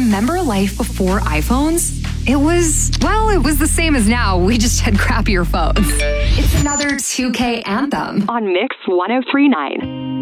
remember life before iPhones? It was the same as now. We just had crappier phones. It's another 2K anthem on Mix 1039.